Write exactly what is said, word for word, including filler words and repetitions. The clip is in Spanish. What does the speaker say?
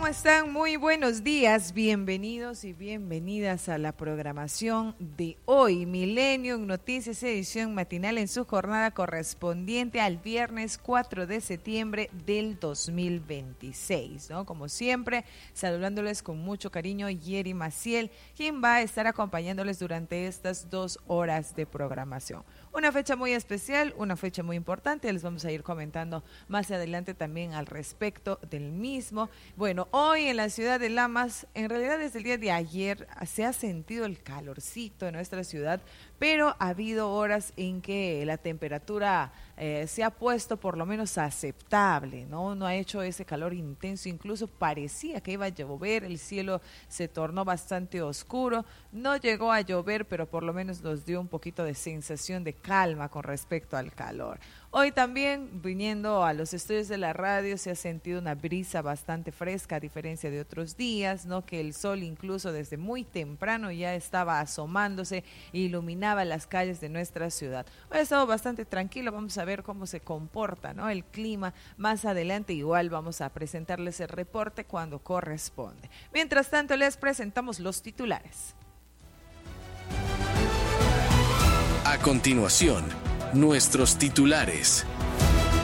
¿Cómo están? Muy buenos días, bienvenidos y bienvenidas a la programación de hoy, Milenio Noticias, edición matinal en su jornada correspondiente al viernes cuatro de septiembre del dos mil veintiséis, ¿no? Como siempre, saludándoles con mucho cariño, Yeri Maciel, quien va a estar acompañándoles durante estas dos horas de programación. Una fecha muy especial, una fecha muy importante, les vamos a ir comentando más adelante también al respecto del mismo. Bueno, hoy en la ciudad de Lamas, en realidad desde el día de ayer se ha sentido el calorcito en nuestra ciudad, pero ha habido horas en que la temperatura eh, se ha puesto por lo menos aceptable, ¿no? No ha hecho ese calor intenso, incluso parecía que iba a llover, el cielo se tornó bastante oscuro, no llegó a llover, pero por lo menos nos dio un poquito de sensación de calma con respecto al calor. Hoy también, viniendo a los estudios de la radio, se ha sentido una brisa bastante fresca, a diferencia de otros días, ¿no? Que el sol incluso desde muy temprano ya estaba asomándose e iluminaba las calles de nuestra ciudad. Hoy ha estado bastante tranquilo, vamos a ver cómo se comporta, ¿no? El clima más adelante, igual vamos a presentarles el reporte cuando corresponde. Mientras tanto, les presentamos los titulares. A continuación, nuestros titulares.